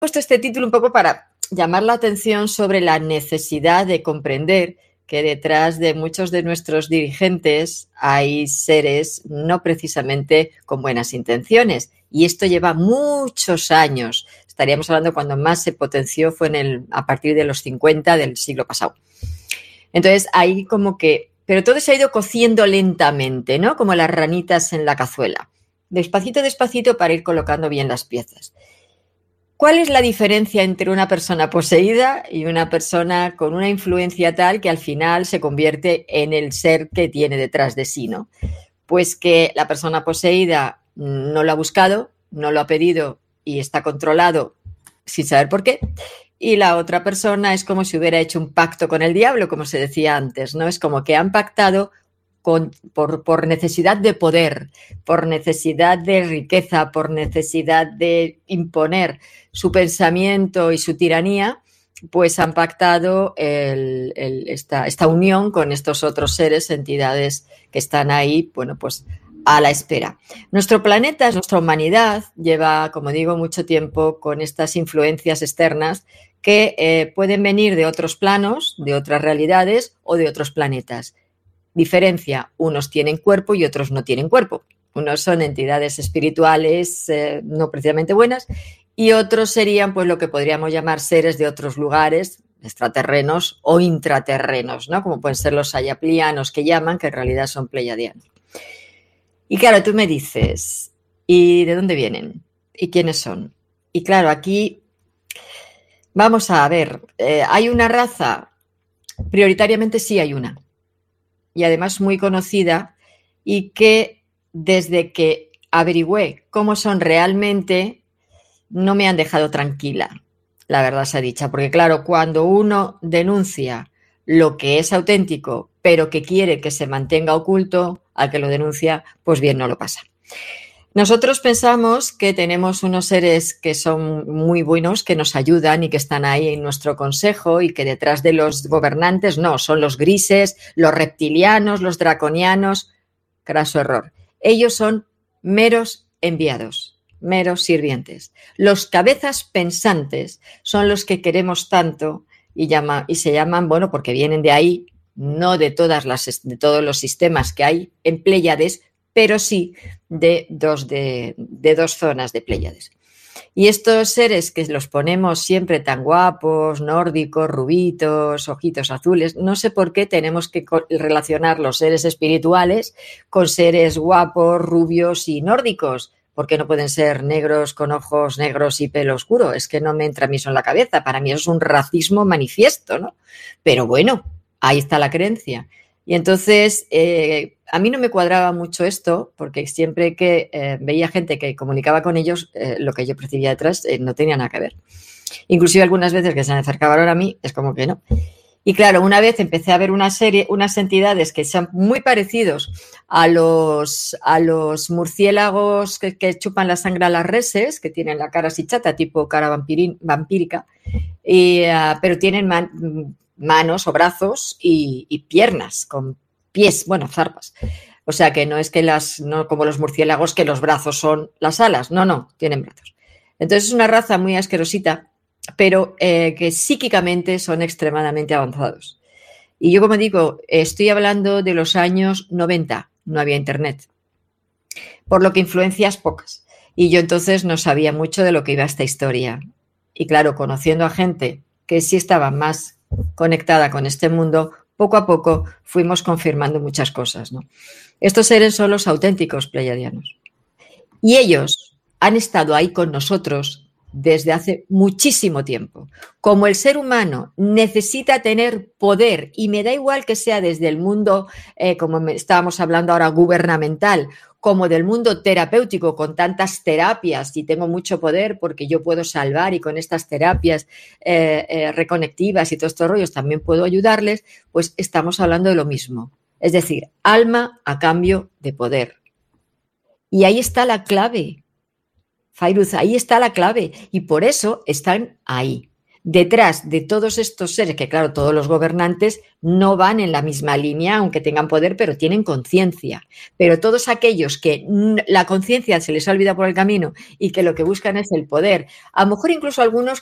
puesto este título un poco para llamar la atención sobre la necesidad de comprender que detrás de muchos de nuestros dirigentes hay seres no precisamente con buenas intenciones. Y esto lleva muchos años. Estaríamos hablando cuando más se potenció fue a partir de los 50 del siglo pasado. Entonces, ahí como que... Pero todo se ha ido cociendo lentamente, ¿no? Como las ranitas en la cazuela. Despacito, despacito para ir colocando bien las piezas. ¿Cuál es la diferencia entre una persona poseída y una persona con una influencia tal que al final se convierte en el ser que tiene detrás de sí, ¿no? Pues que la persona poseída no lo ha buscado, no lo ha pedido y está controlado sin saber por qué. Y la otra persona es como si hubiera hecho un pacto con el diablo, como se decía antes, ¿no? Es como que han pactado por necesidad de poder, por necesidad de riqueza, por necesidad de imponer su pensamiento y su tiranía, pues han pactado esta unión con estos otros seres, entidades que están ahí, bueno, pues a la espera. Nuestro planeta, nuestra humanidad, lleva, como digo, mucho tiempo con estas influencias externas que pueden venir de otros planos, de otras realidades o de otros planetas. Diferencia, unos tienen cuerpo y otros no tienen cuerpo. Unos son entidades espirituales no precisamente buenas y otros serían pues lo que podríamos llamar seres de otros lugares, extraterrenos o intraterrenos, ¿no? Como pueden ser los ayaplianos que llaman, que en realidad son pleiadianos. Y claro, tú me dices, ¿y de dónde vienen? ¿Y quiénes son? Y claro, aquí vamos a ver, ¿hay una raza? Prioritariamente sí hay una. Y además muy conocida y que desde que averigüé cómo son realmente no me han dejado tranquila, la verdad sea dicha, porque claro, cuando uno denuncia lo que es auténtico pero que quiere que se mantenga oculto, al que lo denuncia, pues bien no lo pasa. Nosotros pensamos que tenemos unos seres que son muy buenos, que nos ayudan y que están ahí en nuestro consejo y que detrás de los gobernantes no, son los grises, los reptilianos, los draconianos. Craso error. Ellos son meros enviados, meros sirvientes. Los cabezas pensantes son los que queremos tanto y se llaman, bueno, porque vienen de ahí, no de todos los sistemas que hay en Pléyades, pero sí de dos zonas de Pléyades. Y estos seres que los ponemos siempre tan guapos, nórdicos, rubitos, ojitos azules, no sé por qué tenemos que relacionar los seres espirituales con seres guapos, rubios y nórdicos. ¿Por qué no pueden ser negros con ojos negros y pelo oscuro? Es que no me entra a mí eso en la cabeza. Para mí eso es un racismo manifiesto, ¿no? Pero bueno, ahí está la creencia. Y entonces, a mí no me cuadraba mucho esto, porque siempre que veía gente que comunicaba con ellos, lo que yo percibía detrás no tenía nada que ver. Inclusive algunas veces que se acercaban a mí, es como que no. Y claro, una vez empecé a ver unas entidades que son muy parecidos a los murciélagos que chupan la sangre a las reses, que tienen la cara así chata, tipo cara vampírica, pero tienen manos o brazos y piernas, con pies, bueno, zarpas. O sea que no es que no como los murciélagos, que los brazos son las alas, no, tienen brazos. Entonces es una raza muy asquerosita, pero que psíquicamente son extremadamente avanzados. Y yo, como digo, estoy hablando de los años 90, no había internet, por lo que influencias pocas. Y yo entonces no sabía mucho de lo que iba esta historia. Y claro, conociendo a gente que sí estaba más conectada con este mundo, poco a poco fuimos confirmando muchas cosas, ¿no? Estos seres son los auténticos pleiadianos. Y ellos han estado ahí con nosotros desde hace muchísimo tiempo. Como el ser humano necesita tener poder, y me da igual que sea desde el mundo, como estábamos hablando ahora, gubernamental, como del mundo terapéutico, con tantas terapias, y tengo mucho poder porque yo puedo salvar y con estas terapias reconectivas y todos estos rollos también puedo ayudarles, pues estamos hablando de lo mismo. Es decir, alma a cambio de poder. Y ahí está la clave, Fairuz, ahí está la clave. Y por eso están ahí. detrás de todos estos seres, que claro, todos los gobernantes no van en la misma línea, aunque tengan poder, pero tienen conciencia. Pero todos aquellos que la conciencia se les ha olvidado por el camino y que lo que buscan es el poder, a lo mejor incluso algunos